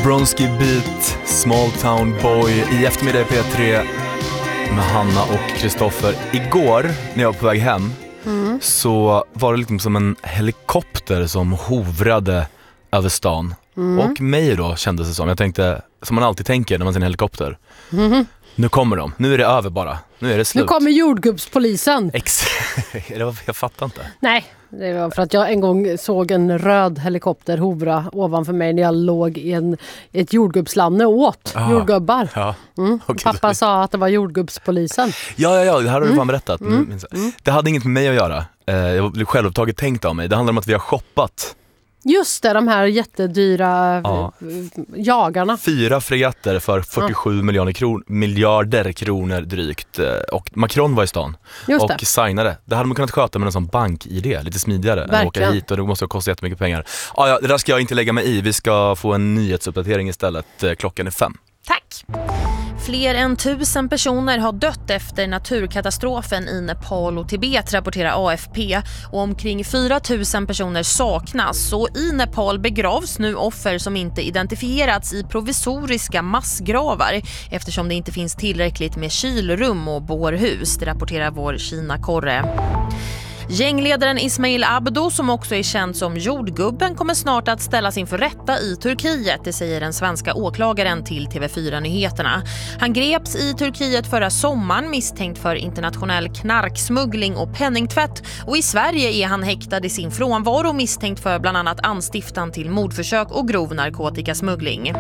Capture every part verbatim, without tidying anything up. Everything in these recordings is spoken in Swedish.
Bronski Beat, Small Town Boy i eftermiddag i P tre med Hanna och Kristoffer. Igår när jag var på väg hem mm. så var det liksom som en helikopter som hovrade över stan. Mm. Och mig då kändes det som, jag tänkte, som man alltid tänker när man ser en helikopter. Mm. Nu kommer de, nu är det över bara, nu är det slut. Nu kommer jordgubbspolisen. Exakt, jag fattar inte. Nej, det var för att jag en gång såg en röd helikopter hovra ovanför mig när jag låg i en, ett jordgubbsland och åt ah, jordgubbar. Ja. Mm. Okay. Pappa sa att det var jordgubbspolisen. Ja, ja, ja, det här har du mm. fan berättat. Mm. Mm. Det hade inget med mig att göra. Jag blev självupptaget tänkt av mig. Det handlar om att vi har shoppat. Just det, de här jättedyra ja. jagarna. Fyra fregatter för fyrtiosju ja. miljarder, kron- miljarder kronor drygt. Och Macron var i stan Just och det. signade. Det hade man kunnat sköta med en sån bank-idé, lite smidigare. Verkligen. Än att åka hit och det måste kosta jättemycket pengar. Ah, ja, det där ska jag inte lägga mig i. Vi ska få en nyhetsuppdatering istället. Klockan är fem. Tack! Fler än tusen personer har dött efter naturkatastrofen i Nepal och Tibet, rapporterar A F P. Och omkring fyra tusen personer saknas. Och i Nepal begravs nu offer som inte identifierats i provisoriska massgravar eftersom det inte finns tillräckligt med kylrum och bårhus, det rapporterar vår Kina-korre. Gängledaren Ismail Abdo, som också är känd som jordgubben, kommer snart att ställas inför rätta i Turkiet, det säger den svenska åklagaren till T V fyra-nyheterna. Han greps i Turkiet förra sommaren misstänkt för internationell knarksmuggling och penningtvätt, och i Sverige är han häktad i sin frånvaro misstänkt för bland annat anstiftan till mordförsök och grov narkotikasmuggling.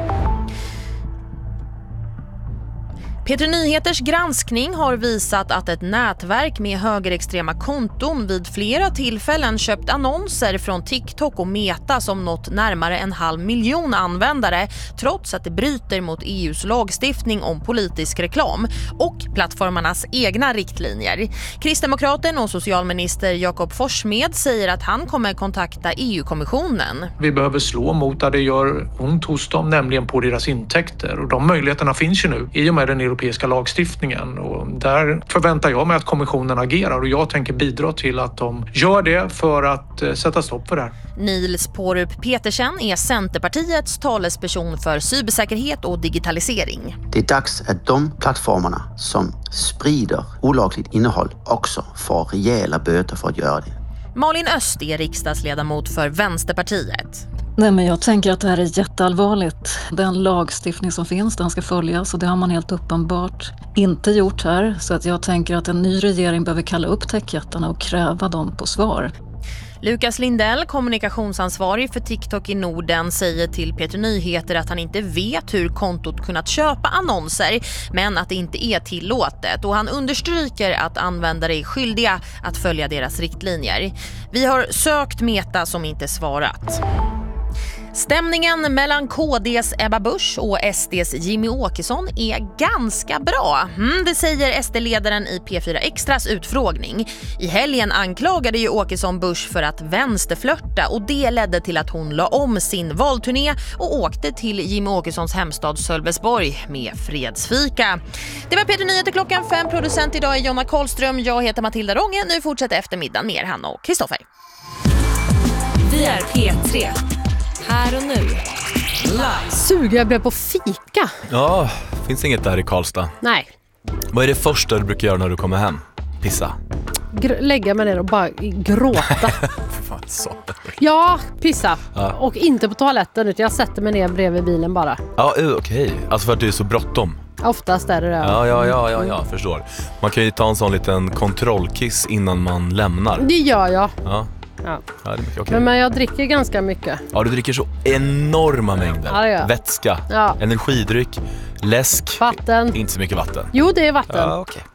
P tre Nyheters granskning har visat att ett nätverk med högerextrema konton vid flera tillfällen köpt annonser från TikTok och Meta som nått närmare en halv miljon användare, trots att det bryter mot E U:s lagstiftning om politisk reklam och plattformarnas egna riktlinjer. Kristdemokraten och socialminister Jakob Forssmed säger att han kommer kontakta E U-kommissionen. Vi behöver slå mot där det gör ont hos dem, nämligen på deras intäkter, och de möjligheterna finns ju nu i och med den europeiska lagstiftningen, och där förväntar jag mig att kommissionen agerar, och jag tänker bidra till att de gör det för att sätta stopp för det här. Nils Pårup Petersen är Centerpartiets talesperson för cybersäkerhet och digitalisering. Det är dags att de plattformarna som sprider olagligt innehåll också får rejäla böter för att göra det. Malin Öst är riksdagsledamot för Vänsterpartiet. Nej, men jag tänker att det här är jätteallvarligt. Den lagstiftning som finns, den ska följas, och det har man helt uppenbart inte gjort här. Så att jag tänker att en ny regering behöver kalla upp techjättarna och kräva dem på svar. Lukas Lindell, kommunikationsansvarig för TikTok i Norden, säger till P tre Nyheter att han inte vet hur kontot kunnat köpa annonser, men att det inte är tillåtet. Och han understryker att användare är skyldiga att följa deras riktlinjer. Vi har sökt Meta som inte svarat. Stämningen mellan K D:s Ebba Busch och S D:s Jimmy Åkesson är ganska bra. Mm, det säger S D-ledaren i P fyra Extras utfrågning. I helgen anklagade ju Åkesson Busch för att vänsterflörta, och det ledde till att hon la om sin valturné och åkte till Jimmy Åkessons hemstad Sölvesborg med fredsfika. Det var P tre Nyheter klockan fem. Producent idag är Jonna Karlström. Jag heter Matilda Ronge. Nu fortsätter eftermiddagen med Hanna och Kristoffer. Vi är P tre. Här och nu. Live. Suger jag blev på fika. Ja, finns inget där i Karlstad. Nej. Vad är det första du brukar göra när du kommer hem? Pissa? Gr- lägga mig ner och bara gråta. Fan, så. Ja, pissa. Ja. Och inte på toaletten, utan jag sätter mig ner bredvid bilen bara. Ja, okej. Okay. Alltså för att det är så bråttom. Oftast är det det. Ja, ja, ja, ja, ja, förstår. Man kan ju ta en sån liten kontrollkiss innan man lämnar. Det gör jag. Ja. Ja. Ja, det är mycket, okay. men, men jag dricker ganska mycket. Ja, du dricker så enorma mängder. Ja, det gör. Vätska, ja. energidryck, läsk. Vatten. Inte så mycket vatten. Jo, det är vatten. Ja, okej. Okay.